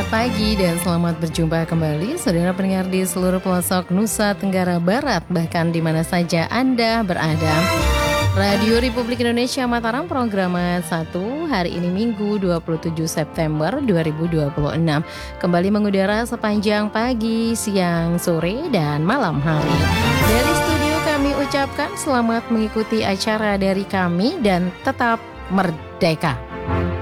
Selamat pagi dan selamat berjumpa kembali saudara pendengar di seluruh pelosok Nusa Tenggara Barat, bahkan di mana saja Anda berada. Radio Republik Indonesia Mataram, program 1, hari ini Minggu 27 September 2026. Kembali mengudara sepanjang pagi, siang, sore, dan malam hari. Dari studio kami ucapkan selamat mengikuti acara dari kami dan tetap merdeka.